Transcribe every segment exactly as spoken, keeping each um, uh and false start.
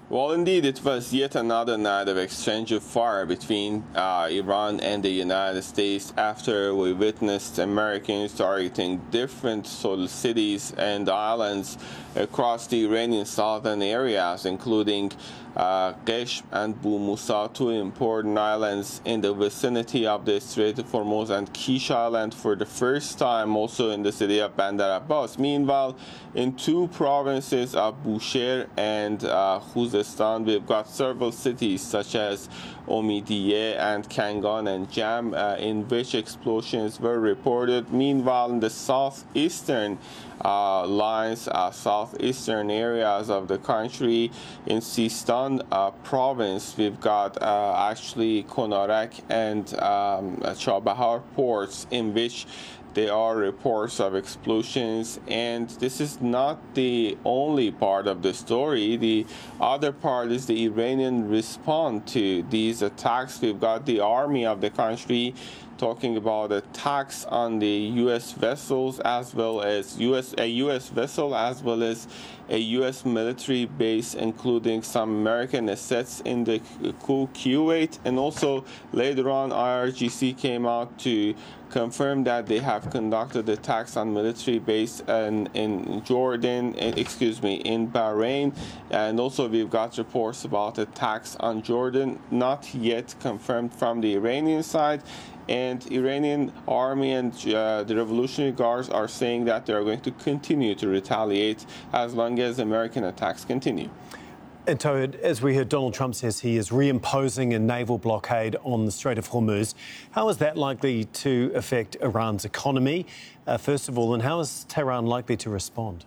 Well, indeed, it was yet another night of exchange of fire between uh, Iran and the United States after we witnessed Americans targeting different sort of cities and islands across the Iranian southern areas, including uh, Qeshm and Bu Musa, two important islands in the vicinity of the Strait of Hormuz, and Kish Island for the first time also in the city of Bandar Abbas. Meanwhile, in two provinces of Bushehr and uh, Khuzestan, we've got several cities such as Omidyeh and Kangan and Jam uh, in which explosions were reported. Meanwhile, in the southeastern uh, lines, uh, southeastern areas of the country, in Sistan uh, province, we've got uh, actually Konarak and um, Chabahar ports in which there are reports of explosions, and this is not the only part of the story. The other part is the Iranian response to these attacks. We've got the army of the country talking about attacks on the U S vessels as well as U S a U S vessel as well as a U S military base, including some American assets in the Kuwait, and also later on I R G C came out to confirm that they have conducted attacks on military base in, in Jordan, excuse me, in Bahrain, and also we've got reports about attacks on Jordan, not yet confirmed from the Iranian side. And Iranian army and uh, the Revolutionary Guards are saying that they are going to continue to retaliate as long as American attacks continue. And Tawhid, as we heard, Donald Trump says he is reimposing a naval blockade on the Strait of Hormuz. How is that likely to affect Iran's economy, uh, first of all, and how is Tehran likely to respond?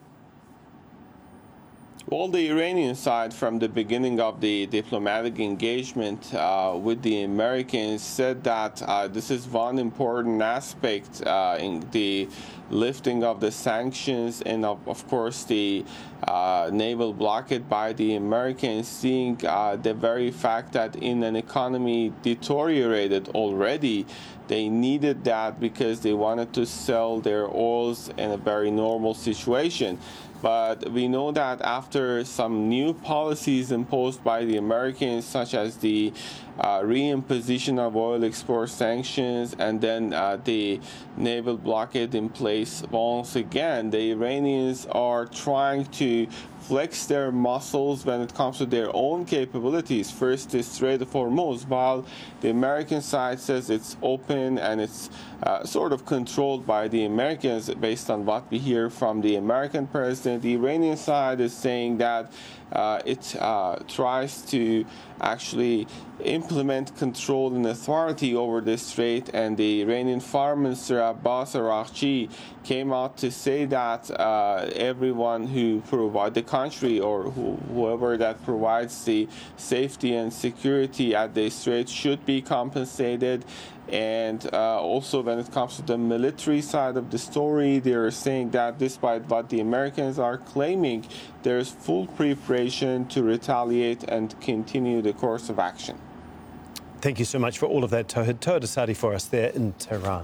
Well, the Iranian side, from the beginning of the diplomatic engagement uh, with the Americans, said that uh, this is one important aspect uh, in the lifting of the sanctions and, of, of course, the uh, naval blockade by the Americans, seeing uh, the very fact that in an economy deteriorated already, they needed that because they wanted to sell their oils in a very normal situation. But we know that after some new policies imposed by the Americans, such as the uh, reimposition of oil export sanctions and then uh, the naval blockade in place once again, the Iranians are trying to flex their muscles when it comes to their own capabilities. First, the Strait of Hormuz, while the American side says it's open and it's uh, sort of controlled by the Americans based on what we hear from the American president. The Iranian side is saying that uh, it uh, tries to actually implement control and authority over the strait, and the Iranian Foreign Minister Abbas Araghchi came out to say that uh, everyone who provides the country or who, whoever that provides the safety and security at the strait should be compensated. And uh, also when it comes to the military side of the story, they're saying that despite what the Americans are claiming, there's full preparation to retaliate and continue the course of action. Thank you so much for all of that, Tawhid. Tawhid Asadi for us there in Tehran.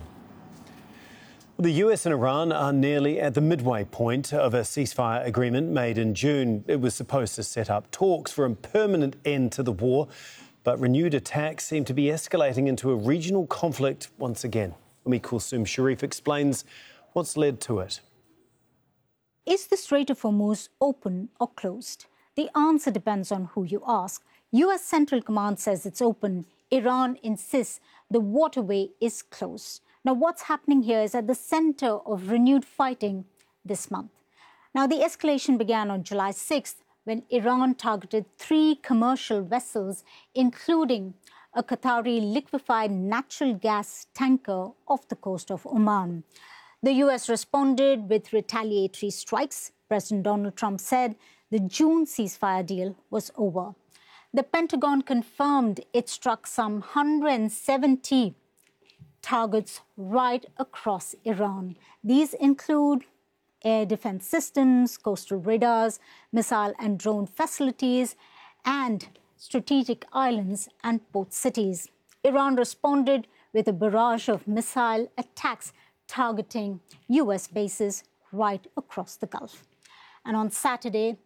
The U S and Iran are nearly at the midway point of a ceasefire agreement made in June. It was supposed to set up talks for a permanent end to the war, but renewed attacks seem to be escalating into a regional conflict once again. Umi Kulsum Sharif explains what's led to it. Is the Strait of Hormuz open or closed? The answer depends on who you ask. U S Central Command says it's open. Iran insists the waterway is closed. Now, what's happening here is at the center of renewed fighting this month. Now, the escalation began on July sixth when Iran targeted three commercial vessels, including a Qatari liquefied natural gas tanker off the coast of Oman. The U S responded with retaliatory strikes. President Donald Trump said the June ceasefire deal was over. The Pentagon confirmed it struck some one hundred seventy targets right across Iran. These include air defense systems, coastal radars, missile and drone facilities, and strategic islands and port cities. Iran responded with a barrage of missile attacks targeting U S bases right across the Gulf. And on Saturday,